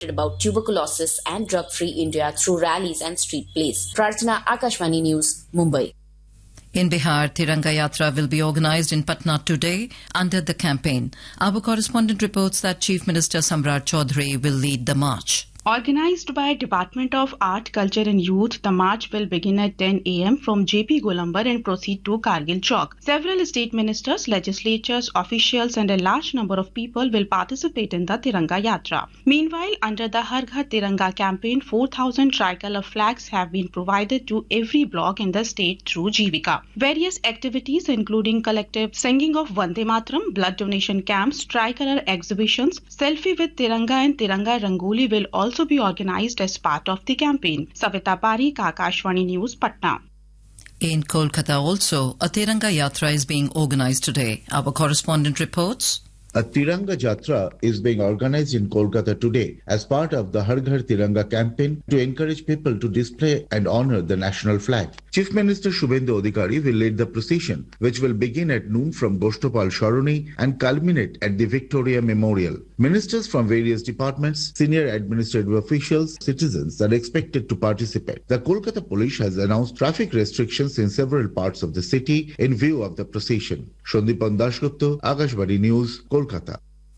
about tuberculosis and drug-free India through rallies and street plays. Prarthana, Akashvani News, Mumbai. In Bihar, Tiranga Yatra will be organised in Patna today under the campaign. Our correspondent reports that Chief Minister Samrat Chaudhary will lead the march. Organized by Department of Art, Culture and Youth, the march will begin at 10 a.m. from JP Golambar and proceed to Kargil Chowk. Several state ministers, legislatures, officials and a large number of people will participate in the Tiranga Yatra. Meanwhile, under the Har Ghar Tiranga campaign, 4,000 tricolour flags have been provided to every block in the state through Jivika. Various activities including collective singing of Vande Mataram, blood donation camps, tricolour exhibitions, selfie with Tiranga and Tiranga Rangoli will also be organized as part of the campaign. Savita Parikh, Akashvani News, Patna. In Kolkata also, a Tiranga Yatra is being organized today. Our correspondent reports. A Tiranga Jatra is being organized in Kolkata today as part of the Har Ghar Tiranga campaign to encourage people to display and honor the national flag. Chief Minister Shubhendu Adhikari will lead the procession, which will begin at noon from Goshtapal Sharoni and culminate at the Victoria Memorial. Ministers from various departments, senior administrative officials, citizens are expected to participate. The Kolkata Police has announced traffic restrictions in several parts of the city in view of the procession. Shandipan Dasgupta, Akashvani News, Kolkata.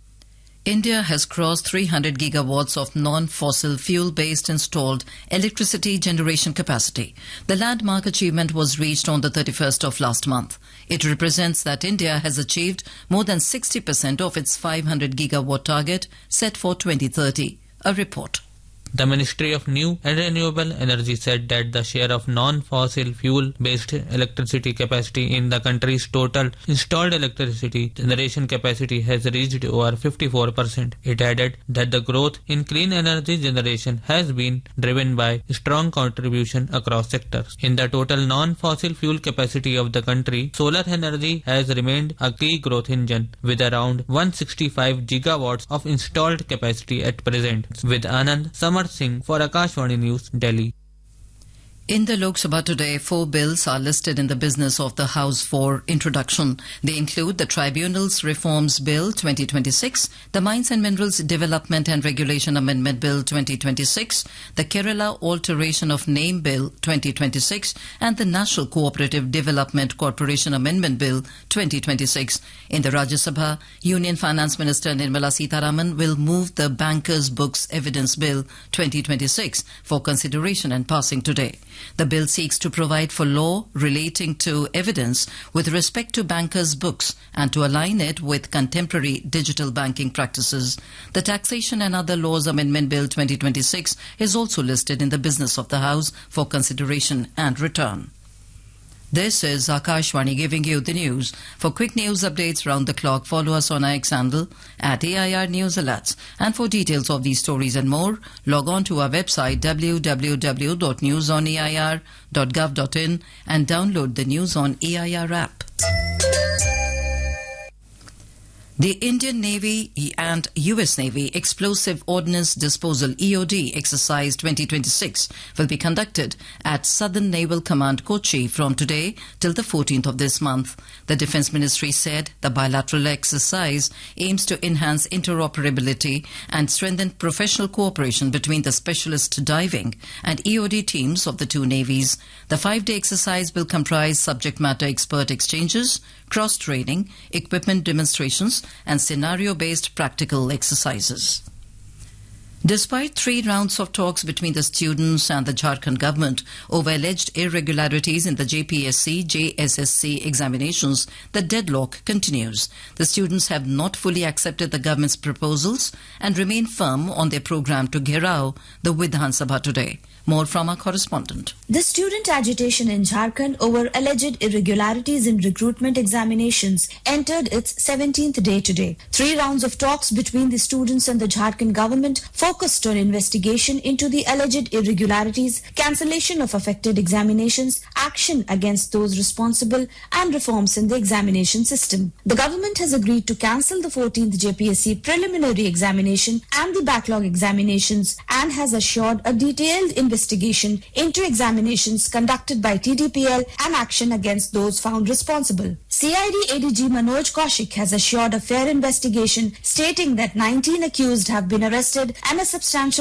India has crossed 300 gigawatts of non-fossil fuel-based installed electricity generation capacity. The landmark achievement was reached on the 31st of last month. It represents that India has achieved more than 60% of its 500 gigawatt target set for 2030. A report. The Ministry of New and Renewable Energy said that the share of non-fossil fuel-based electricity capacity in the country's total installed electricity generation capacity has reached over 54%. It added that the growth in clean energy generation has been driven by strong contribution across sectors. In the total non-fossil fuel capacity of the country, solar energy has remained a key growth engine with around 165 gigawatts of installed capacity at present. With Anand Samar Singh for Akashvani News, Delhi. In the Lok Sabha today, 4 bills are listed in the business of the House for introduction. They include the Tribunals Reforms Bill 2026, the Mines and Minerals Development and Regulation Amendment Bill 2026, the Kerala Alteration of Name Bill 2026, and the National Cooperative Development Corporation Amendment Bill 2026. In the Rajya Sabha, Union Finance Minister Nirmala Sitharaman will move the Bankers' Books Evidence Bill 2026 for consideration and passing today. The bill seeks to provide for law relating to evidence with respect to bankers' books and to align it with contemporary digital banking practices. The Taxation and Other Laws Amendment Bill 2026 is also listed in the business of the House for consideration and return. This is Akashvani giving you the news. For quick news updates round the clock, follow us on our X handle at AIR News Alerts. And for details of these stories and more, log on to our website www.newsonair.gov.in and download the News on AIR app. The Indian Navy and US Navy Explosive Ordnance Disposal EOD Exercise 2026 will be conducted at Southern Naval Command Kochi from today till the 14th of this month. The Defence Ministry said the bilateral exercise aims to enhance interoperability and strengthen professional cooperation between the specialist diving and EOD teams of the two navies. The 5-day exercise will comprise subject matter expert exchanges, cross-training, equipment demonstrations, and scenario-based practical exercises. Despite 3 rounds of talks between the students and the Jharkhand government over alleged irregularities in the JPSC, JSSC examinations, the deadlock continues. The students have not fully accepted the government's proposals and remain firm on their program to Gherao the Vidhan Sabha today. More from our correspondent. The student agitation in Jharkhand over alleged irregularities in recruitment examinations entered its 17th day today. 3 rounds of talks between the students and the Jharkhand government focused on investigation into the alleged irregularities, cancellation of affected examinations, action against those responsible, and reforms in the examination system. The government has agreed to cancel the 14th JPSC preliminary examination and the backlog examinations and has assured a detailed investigation into examinations conducted by TDPL and action against those found responsible. CID ADG Manoj Kaushik has assured a fair investigation, stating that 19 accused have been arrested and a substantial